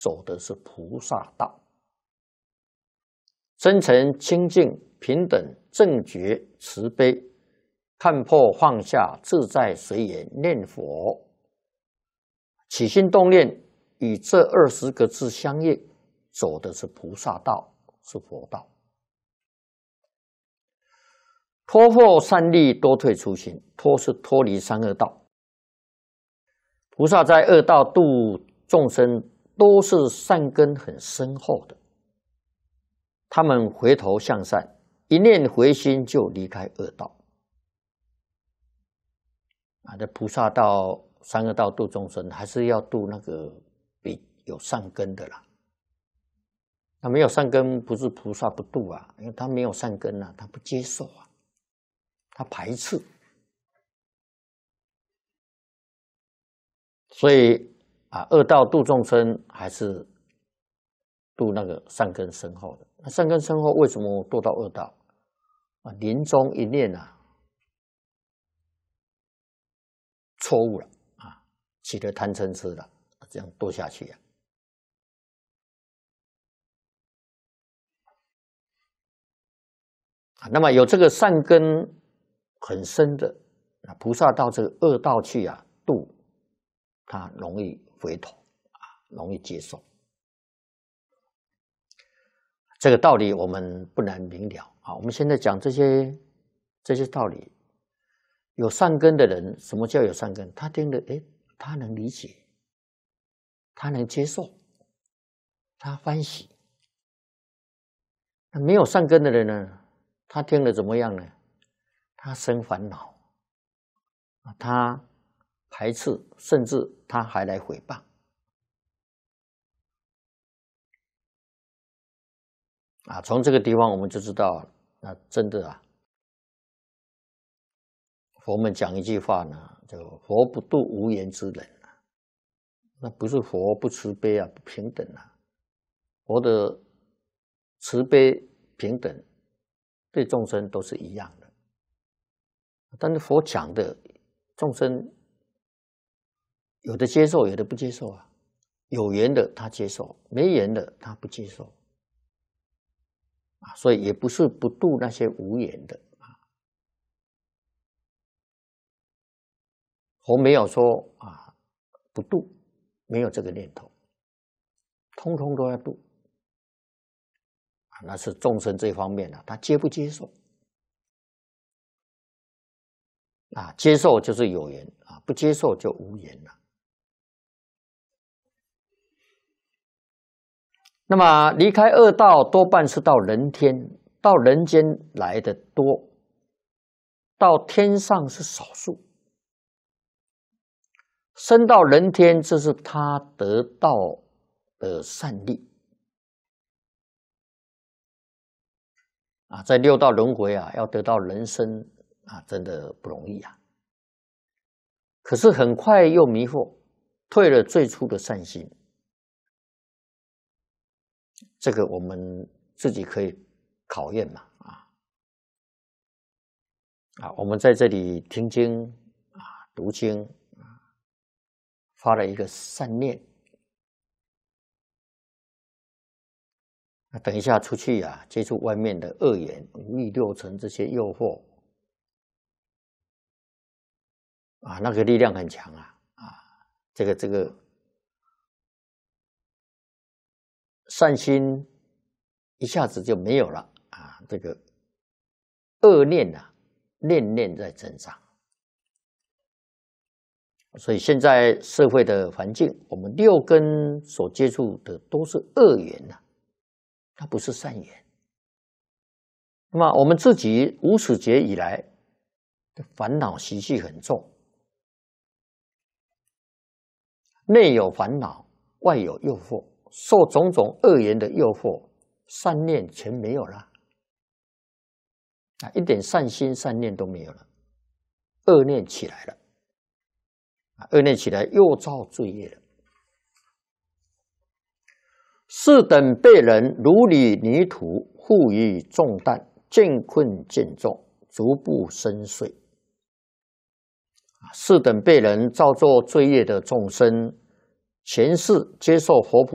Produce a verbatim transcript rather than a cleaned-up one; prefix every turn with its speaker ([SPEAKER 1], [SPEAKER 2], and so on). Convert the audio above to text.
[SPEAKER 1] 走的是菩萨道，真诚、清净、平等、正觉、慈悲，看破放下，自在随缘，念佛，起心动念与这二十个字相应，走的是菩萨道，是佛道。脱获善利，多退初心。脱是脱离三恶道。菩萨在恶道度众生，都是善根很深厚的。他们回头向善，一念回心就离开恶道。啊，这菩萨道、三恶道度众生，还是要度那个比有善根的啦。他没有善根，不是菩萨不度啊，因为他没有善根啊，他不接受啊。他排斥，所以啊，恶道度众生还是度那个善根深厚的。那善根深厚，为什么堕到恶道？啊，临终一念啊，错误了啊，起了贪嗔痴了，这样堕下去啊。啊，那么有这个善根很深的，那菩萨到这个恶道去啊，度他容易回头啊，容易接受。这个道理我们不难明了啊。我们现在讲这些这些道理，有善根的人，什么叫有善根？他听了，哎，他能理解，他能接受，他欢喜。那没有善根的人呢？他听了怎么样呢？他生烦恼，他排斥，甚至他还来诽谤。啊，从这个地方我们就知道，那真的啊，佛们讲一句话呢，叫“佛不度无缘之人”啊，那不是佛不慈悲啊，不平等啊。佛的慈悲平等，对众生都是一样的。但是佛讲的众生，有的接受，有的不接受啊。有缘的他接受，没缘的他不接受啊。所以也不是不度那些无缘的啊。佛没有说啊不度，没有这个念头，通通都要度啊。那是众生这方面啊，他接不接受？啊，接受就是有缘啊，不接受就无缘了。那么离开恶道，多半是到人天，到人间来的多，到天上是少数。升到人天，这是他得到的善利啊，在六道轮回啊，要得到人生啊，真的不容易啊。可是很快又迷惑，退了最初的善心。这个我们自己可以考验嘛啊啊！我们在这里听经啊、读经啊，发了一个善念。那等一下出去啊，接触外面的恶缘、五欲六尘这些诱惑啊，那个力量很强啊啊！这个这个善心一下子就没有了啊！这个恶念啊，念念在增长。所以现在社会的环境，我们六根所接触的都是恶缘呐、啊，它不是善缘。那么我们自己无始劫以来的烦恼习气很重，内有烦恼，外有诱惑，受种种恶缘的诱惑，善念全没有了啊，一点善心善念都没有了，恶念起来了。恶念起来又造罪业了。是等辈人如履泥土，负于重担，渐困渐重，逐步深邃。是等辈人造作罪业的众生，前世接受佛菩